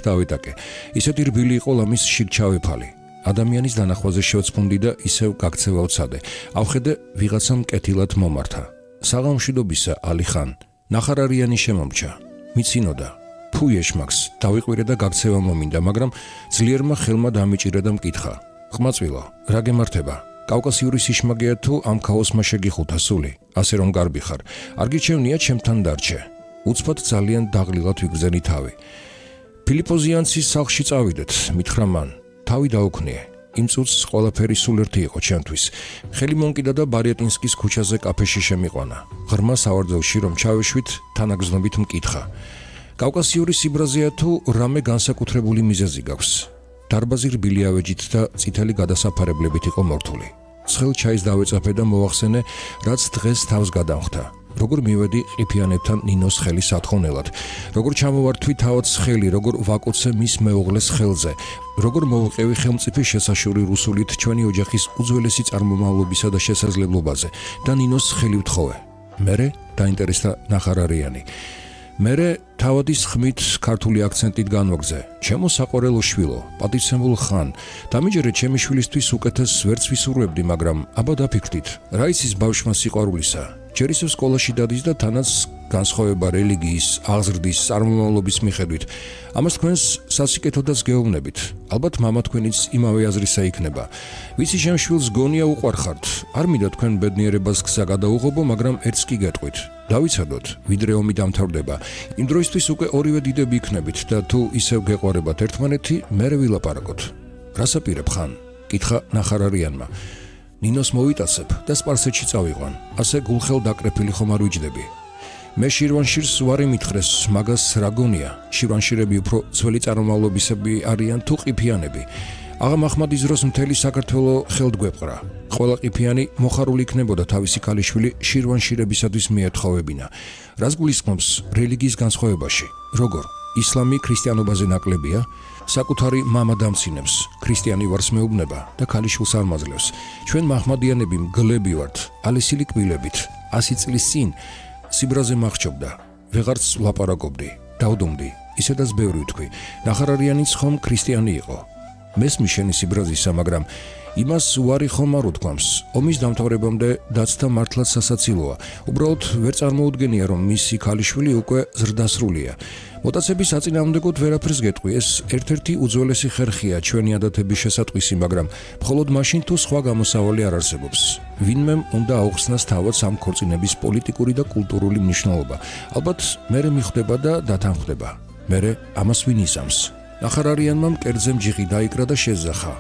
დავეტაკე. ისეთი რბილი იყო ლამის შიგჩავეფალი. ადამიანის დანახვაზე შევწმუნდი და ისევ გაქცევა ვცადე. ავხედე ვიღაცამ კეთილად მომართა. საღამშვიდობისა, ალიხან. ნახარარიანი შემომჩა. მიცინოდა. ფუ ეშმაკს, დავიყვირე და გაქცევა მომინდა, მაგრამ ძლიერმა ხელმა დამიჭირა და მკითხა. ყმაწვილო, რა გემართება? კავკასიური სიშმაგეა თუ ამ ქაოსმა შეგიხუთა სული, ასე რომ გარბი ხარ. არ გიჩვენია ჩემთან დარჩე. უცბად ძალიან დაღლილად ვიგრძენი თავი. ფილიპოზიანცის სახლში წავიდეთ, მითხრა მან. თავი დაუქნიე. იმ წუთს ყველაფერი სულ ერთი იყო ჩემთვის. ხელი მონკიდა და ბარიატინსკის ქუჩაზე კაფეში შემიყვანა. ღრმა სავარძელში რომ ჩავეშვით, თანაგრძნობით მკითხა. კავკასიური სიბრაზეა თუ რამე განსაკუთრებული მიზეზი გაქვს? დარბაზი რბილი ავეჯით და წითელი გადასაფარებლებით იყო მორთული. ცხელ ჩაის დავეწაფე და მოვახსენე, რაც დღეს თავს გადამხდა. როგორ მივედი ყიფიანებთან ნინოს ხელის სათხოვნელად, როგორ ჩამოვართვი თავად ხელი, როგორ ვაკოცე მის მეუღლეს ხელზე, როგორ მოვყევი ხელმწიფის შესაშური რუსულით ჩვენი ოჯახის უძველესი წარმომავლობისა და შესაძლებლობაზე და ნინოს ხელი ვთხოვე. მერე დაინტერესდა ნახარარიანი. მერე თავადის ხმით ქართული აქცენტით განვაგრძე. ჩემო საყვარელო შვილო, პატივცემულ ხან, დამიჯერე ჩემი შვილისთვის უკეთეს ვერც ვისურვებდი, მაგრამ აბა დაფიქრდით, რა იცის ბავშვმა სიყვარულისა? ჯერ ისევ სკოლაში დადის და თანაც განსხვავება რელიგიის, აღზრდის, წარმომავლობის მიხედვით. ამას თქვენს სასიკეთოდაც გეუბნებით. ალბათ მამა თქვენიც იმავე აზრისა იქნება. ვიცი ჩემ შვილს გონია უყვარხართ. არ მინდა თქვენ ბედნიერებას გზა გადაუღობო, მაგრამ ერთს კი გეტყვით. დავიცადოთ, ვიდრე ომი დამთავრდება. იმ დროისთვის უკვე ორივე დიდები იქნებით და თუ ისევ გეყვარებათ ერთმანეთი, მერე ვილაპარაკოთ. რასაპირებ ხან? კითხა ნახარარიანმა. ნინოს მოვიტაცებ და სპარსეთში წავიყვან. ასე გულხელ დაკრეფილი ხომ არ ვიჯდები. მე შირვანშირს ვარი მითხრეს, მაგას რა გონია? შირვანშირები უფრო ძველი წარმომავლობისები არიან თუ ყიფიანები? აღა მაჰმადის დროს მთელი საქართველო ხელთ გვეპყრა. ყველა ყიფიანი მოხარული იქნებოდა თავისი ქალიშვილი შირვანშირებისათვის მიეთხოვებინა. რას გულისხმობს რელიგიის განსხვავებაში? როგორ? ისლამი ქრისტიანობაზე ნაკლებია? საკუთარი მამა დამცინებს, ქრისტიანი ვარს მეუბნება და ქალიშვილს არ მაძლევს. ჩვენ მაჰმადიანები მგლები ვართ, ალესილი კბილებით. 100 წლის წინ სიბრაზე მახრჩობდა. ვეღარც ვლაპარაკობდი, დავდუმდი, ისედაც ბევრი ვთქვი. ნახარარიანიც ხომ ქრისტიანი იყო. მესმის შენი სიბრაზისა, მაგრამ იმას უარი ხომ არ უთქვამს. ომის დამთავრებამდე დაცდა მართლაც სასაცილოა. უბრალოდ ვერ წარმოუდგენია, რომ მისი ქალიშვილი უკვე ზრდასრულია. მოტაცების საწინააღმდეგოდ ვერაფერს გეტყვი, ეს ერთ-ერთი უძველესი ხერხია ჩვენი ადათების შესატყვისი, მაგრამ მხოლოდ მაშინ თუ სხვა გამოსავალი არ არსებობს. ვინმემ უნდა აუხსნას თავად ამ ქორწინების პოლიტიკური და კულტურული მნიშვნელობა. ალბათ მერე მიხვდება და დათანხმდება. მერე ამას ვინ იზამს? ნახარარიანმა მკერდზე მჯიხი დაიკრა და შეზახა.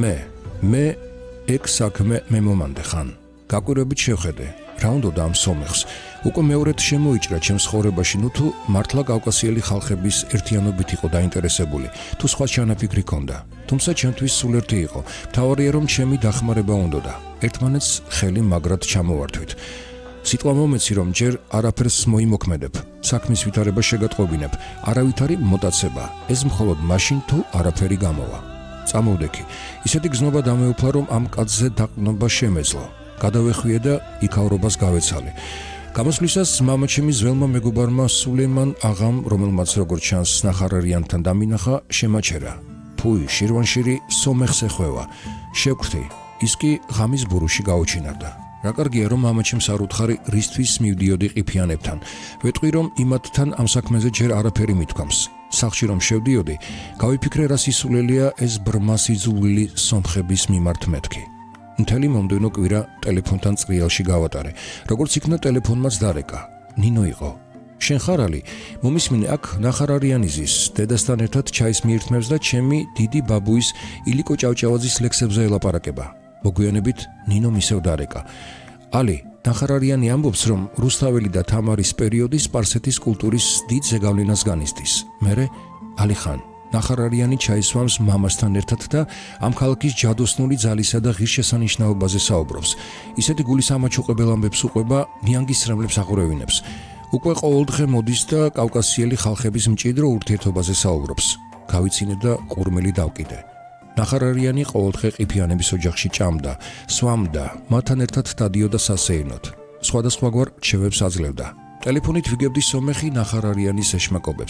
მე ეგ საქმე მე მომანდე ხან. გაკვირვებით შევხედე. რა უნდოდა ამ სომეხს? უკვე მეორედ შემოიჭრა ჩემს ცხოვრებაში, ნუ თუ მართლა კავკასიელი ხალხების ერთიანობით იყო დაინტერესებული, თუ სხვა ჩანაფიქრი ჰქონდა. თუმცა ჩემთვის სულ ერთი იყო. მთავარია რომ ჩემი დახმარება უნდოდა. ერთმანეთს ხელი მაგრად ჩამოვართვით. სიტყვა მომეცი რომ ჯერ არაფერს მოიმოქმედებ. საქმის ვითარება შეგატყობინებ. არავითარი მოტაცება. ეს მხოლოდ მაშინ თუ არაფერი გამოვა. წამოვდექი. ისეთი გზნობა დამეუფლა რომ ამ კაცზე დაყრდნობა შემეძლო. გადავეხვიე და იქავრობას გავეცალე. გამოსვლისას მამაჩემი ძველმა მეგობარმა სულეიმან აღამ, რომელმაც როგორც ჩანს ნახარარიანთან დამინახა, შემაჩერა. ფუი, შირვანშირი სომეხს ეხვევა. შევხვდი. ის კი ღამის ბურუში გაუჩინარდა. რა კარგია რომ მამაჩემს არ უთხარი რისთვის მივდიოდი ყიფიანებთან. ვეტყვი რომ იმათთან ამ საქმეზე ჯერ არაფერი მithქვამს. სახლში რომ შევდიოდი, გავიფიქრე რა სისულელია ეს ბრმასიძულვილი სომხების მიმართ მეთქი. მთელი მომდევნო კვირა ტელეფონთან წრიალში გავატარე. როგორც იქნა ტელეფონმაც დარეკა. ნინო იყო. შენ ხარალი, მომისმინე აქ ნახარარიანიზის დედასთან ერთად ჩაის მიირთმევს და ჩემი დიდი ბაბუის ილიკო ჭავჭავაძის ლექსებზე ელაპარაკება. მოგვიანებით ნინო მისევ დარეკა. ალი, ნახარარიანი ამბობს, რომ რუსთაველი და თამარის პერიოდი სპარსეთის კულტურის დიდ ზეგავლენას განიცდის. მერე ალიხან ნახარარიანი ჩაისვამს მამასთან ერთად და ამ ქალაქის ჯადოსნური ძალისა და ღირსშესანიშნაობაზე საუბრობს. ისეთი გულის ამაჩუყებელ ამბებს უყვება, ნიანგის სრემლებს აღურევინებს. უკვე ყოველდღე მოდის და კავკასიელი ხალხების მჭიდრო ურთიერთობაზე საუბრობს. გავიცინე და ყურმელი დავკიდე. ნახარარიანი ყოველდღე ყიფიანების ოჯახში ჭამდა, სვამდა, მათთან ერთად დადიოდა სასეირნოდ. სხვადასხვაგვარ რჩევებს აძლევდა. ტელეფონით ვიგებდი სომეხი ნახარარიანის ეშმაკობებს.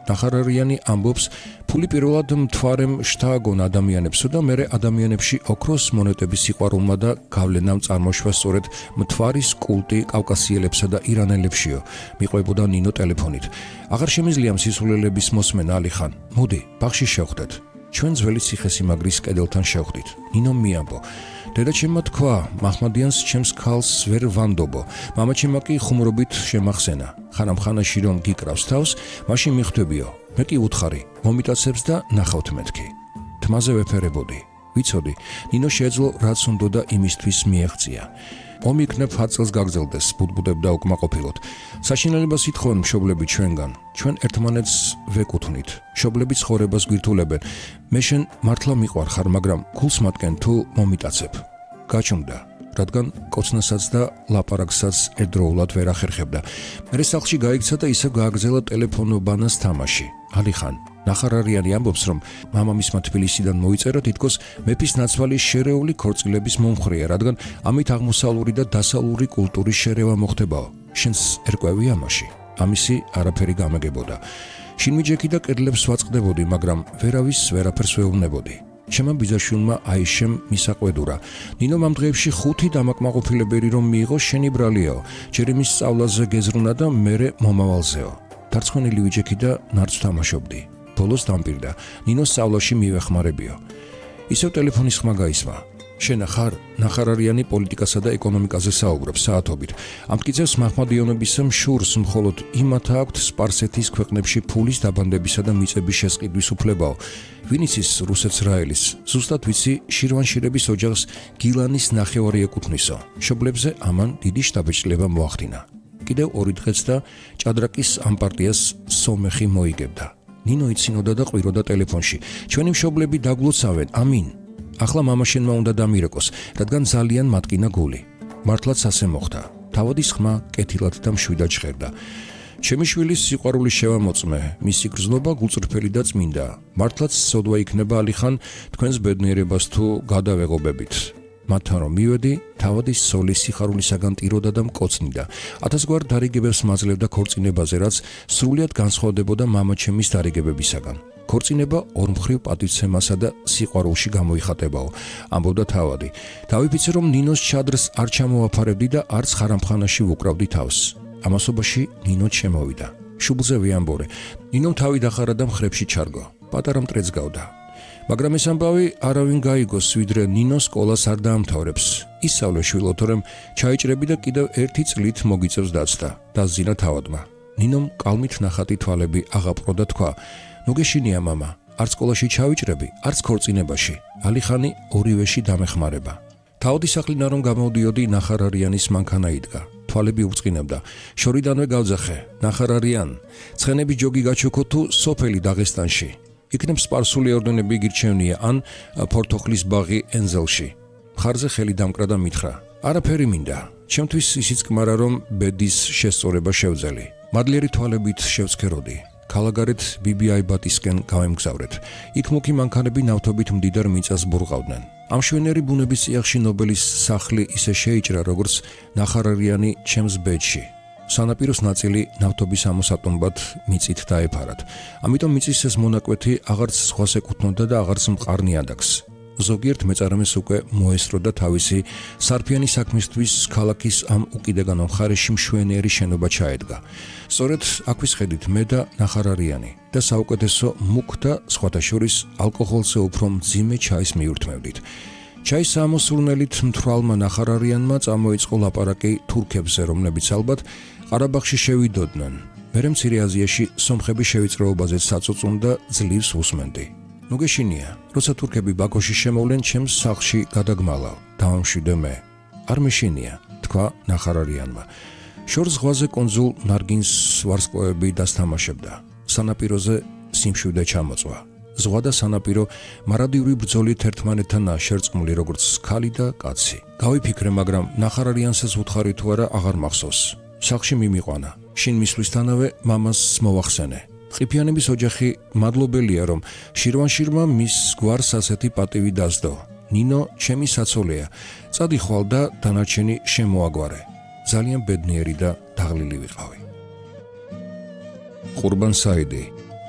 ნახარარიანი ამბობს, ფული პირველად მთვარემ შთააგონა ადამიანებსო და მერე ადამიანებში ოქროს მონეტების სიყვარულმა და გავლენამ წარმოშვა სწორედ მთვარის კულტი კავკასიელებსა და ირანელებშიო, მიყვებოდა ნინო ტელეფონით. აღარ შემიძლია მსისულელების მოსმენა ალიხან. მოდი, ბაღში შევხვდეთ. ჩვენ ძველი ციხესიმაგრის კედელთან შევხვდით. ნინო მიამბო. დედაჩემმა თქვა, მაჰმადიანს ჩემს ქალს ვერ ვანდობო. მამაჩემმა კი ხუმრობით შემახსენა. ხანამ-ხანაში რომ გიკრავს თავს, მაშინ მიხვდებიო. მე კი უთხარი, მომიტაცებს და ნახავთ მეთქი. თმაზე ვეფერებოდი. ვიცოდი, ნინო შეეძლო რაც უნდოდა იმისთვის მიეღწია. ომი იქნებ 10 წელს გაგრძელდეს, ბუდბუდებდა უკმაყოფილოდ. საშინელებას ითხოვენ მშობლები ჩვენგან. ჩვენ ერთმანეთს ვეკუთვნით. მშობლები ცხოვრებას გვირთულებენ. მე შენ მართლა მიყვარხარ, მაგრამ გულს მატკენ თუ მომიტაცებ. გაჩუმდა, რადგან კოცნასაც და ლაპარაკსაც ერთდროულად ვერ ახერხებდა. მერე სახლში გაიქცა და ისევ გააგრძელა ტელეფონობანას თამაში. ალიხან ნახარარიანი ამბობს, რომ მამამისმა თბილისიდან მოიწერა თითქოს მეფის ნაცვალი შერეული ქორწილების მომხრეა, რადგან ამით აღმოსავლური და დასავლური კულტურის შერევა მოხდებაო. შენს ერკვევი ამაში. ამისი არაფერი გამეგებოდა. შინმიჯექი და კედლებს ვაწყდებოდი, მაგრამ ვერავის ვერაფერს ვეუბნებოდი. ჩემმა ბიძაშვილმა აიშემ მისაყვედურა. ნინომ ამ დღეებში 5 დამაკმაყოფილებელი რომ მიიღო, შენი ბრალიაო. ჯერ იმის სწავლაზე გეზრუნა და მერე მომავალზეო. დარწმუნებული ვიჯექი და ნარცვ თამაშობდი. ბოლოს დამპირდა. ნინოს სწავლაში მივეხმარებიო. ისევ ტელეფონის ხმა გაისმა. შენ ახარ ნახარარიანი პოლიტიკასა და ეკონომიკაზე საუბრობს საათობით. ამტკიცებს მაჰმადიანობის მშურს მხოლოდ იმათ აქვთ სპარსეთის ქვეყნებში ფულის დაბანდებისა და მიწების შესყიდვის უფლებაო. ვინ იცის რუსეთს რაელის? ზუსტად ვიცი შირვანშირების ოჯახს გილანის ნახევარი ეკუთვნისო. მშობლებზე ამან დიდი შთაბეჭდილება მოახდინა. კიდევ 2 დღეც და ჭადრაკის ამ პარტიას სომეხი მოიგებდა. ნინო იცინოდა და ყვიროდა ტელეფონში. ჩვენი მშობლები დაგლოცავენ, ამინ. ახლა მამაშენმა უნდა დამირეკოს, რადგან ძალიან მატკინა გული. მართლაც ასე მოხდა. თავადის ხმა კეთილად და მშვიდად ჟღერდა. ჩემი შვილის სიყვარულის შევამოწმე, მისი გრძნობა გულწრფელი და წმინდა. მართლაც სოდვა იქნება ალიხან თქვენს ბედნიერებას თუ გადავეღობებით. მათთან რომ მივედი, თავადის სოლის სიხარულისაგან ტიროდა და მკოცნიდა. 1000 გვარ დარიგებებს მაძლევდა ქორწინებაზე, რაც სრულიად განსხვავდებოდა მამაჩემის დარიგებებისაგან. ქორწინება ორმხრივ პატივცემასა და სიყვარულში გამოიხატებაო, ამბობდა თავადი. დავიფიცე რომ ნინოს ჩადრს არ ჩამოაფარებდი და არც ხარამხანაში ვუკრავდი თავს. ამასობაში ნინო შემოვიდა. შუბლზე ვიამბორე. ნინომ თავი დახარა და მხრებში ჩარგო. პატარა მტრეც გავდა. მაგრამ ეს ამბავი არავინ გაიგოს, ვიდრე ნინო სკოლას არ დაამთავრებს. ისწავლე შვილო, თორემ ჩაიჭრები და კიდევ 1 წლით მოგიწევს დაცდა. დაზინა თავადმა. ნინომ კალმით ნახატი თვალები აღაპყრო და თქვა: ნუგეშინია მამა, არც სკოლაში ჩავიჭრები, არც ქორწინებაში. ალიხანი ორივეში დამეხმარება. თავადი სახლიდან რომ გამოდიოდი, ნახარარიანის მანქანა იდგა. თვალები ურწყინებდა. შორიდანვე გავძახე, ნახარარიან, ცხენები ჯოგი გაჩოქო თუ სოფელი დაღესტანში. იქნებ სპარსული ორდენები გირჩევნია ან ფორთოხლის ბაღი ენზელში. მხარზე ხელი დამკრა და მითხრა: არაფერი მინდა. ჩემთვის ისიც კმარა რომ ბედის შესწორება შევძელი. მადლიერი თვალებით შევცქეროდი. ქალაქგარეთ ბიბიაიბატისკენ გავემგზავრეთ. იქ მუქი მანქანები ნავთობით მდიდარ მიწას ბურყავდნენ. ამ შვენიერი ბუნების წიაღში ნობელის სახლი ისე შეიჭრა, როგორც ნახარარიანი ჩემს ბედში. სანაპიროს ნაწილი ნავთობის ამოსატუმბად მიწით დაეფარათ. ამიტომ მიწის ეს მონაკვეთი აღარც სხვას ეკუთვნოდა და აღარც მყარ ნიადაგს. ზოგიერთ მეწარმეს უკვე მოესწრო და თავისი სარფიანი საქმისთვის ქალაქის ამ უკიდეგანო მხარეში მშვენიერი შენობა ჩაედგა. სწორედ აქვის ხედით მე და ნახარარიანი და საუკეთესო მუქ და სხვათა შორის ალკოჰოლზე უფრო მძიმე ჩაის მიურთმევდით. ჩაის ამოსურნელით მთვრალმა ნახარარიანმა წამოიწყო ლაპარაკი თურქებზე, რომლებიც ალბათ ყარაბაღში შევიდოდნენ. მერე მცირე აზიაში სომხები შევიწროობაზე საწუწუნ და ძლივს უსმენდი. ნუგეშინია, როცა თურქები ბაქოში შემოვლენ, ჩემს სახლში გადაგმალავ. დავამშვიდე მე. არ მეშინია, თქვა ნახარარიანმა. შორს ზღვაზე კონძულ ნარგინს ვარსკვლავები დასთამაშებდა. სანაპიროზე სიმშვიდე ჩამოწვა. ზღვა და სანაპირო მარადიული ბრძოლით ერთმანეთთან შერწყმული, როგორც ქალი და კაცი. გავიფიქრე, მაგრამ ნახარარიანსაც უთხარი თუ არა აღარ მახსოვს. სახლში მიმიყვანა. შინ მისვლისთანავე მამას მოვახსენე. ყიფიანების ოჯახი მადლობელია, რომ შირვანშირმა მის გვარს ასეთი პატივი დასდო. ნინო ჩემი საცოლეა. წადი ხვალ და დანარჩენი შემოაგვარე. ძალიან ბედნიერი და დაღლილი ვიყავი. ყურბან საიდი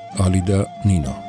ალი და ნინო.